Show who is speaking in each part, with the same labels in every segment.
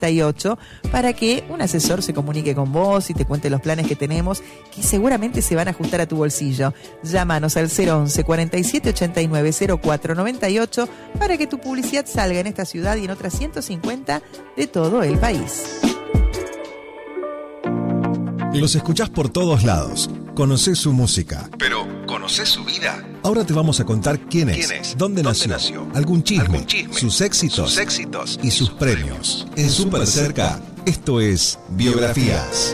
Speaker 1: 98 para que un asesor se comunique con vos y te cuente los planes que tenemos, que seguramente se van a ajustar a tu bolsillo. Llámanos al 011 47 89 04 98 para que tu publicidad salga en esta ciudad y en otras 150 de todo el país.
Speaker 2: Los escuchás por todos lados, conocés su música.
Speaker 3: Pero, ¿conocés su vida?
Speaker 2: Ahora te vamos a contar quién es, dónde nació, algún chisme, sus éxitos y sus premios. En Súper Cerca, esto es Biografías.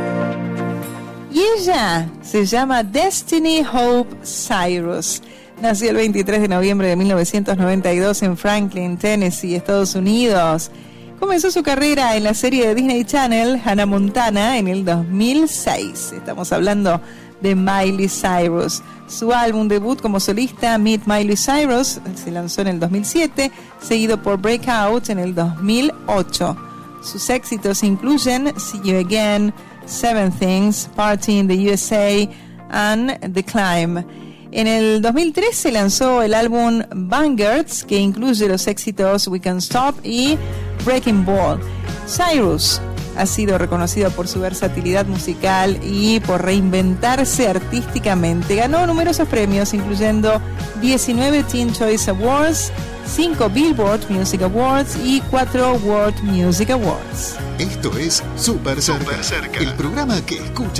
Speaker 1: Y ella se llama Destiny Hope Cyrus. Nació el 23 de noviembre de 1992 en Franklin, Tennessee, Estados Unidos. Comenzó su carrera en la serie de Disney Channel, Hannah Montana, en el 2006. Estamos hablando de Miley Cyrus. Su álbum debut como solista, Meet Miley Cyrus, se lanzó en el 2007, seguido por Breakout en el 2008. Sus éxitos incluyen See You Again, Seven Things, Party in the USA and The Climb. En el 2013 lanzó el álbum Vanguards, que incluye los éxitos We Can't Stop y Breaking Ball. Cyrus ha sido reconocido por su versatilidad musical y por reinventarse artísticamente. Ganó numerosos premios, incluyendo 19 Teen Choice Awards, 5 Billboard Music Awards y 4 World Music Awards.
Speaker 4: Esto es Súper Cerca, el programa que escucha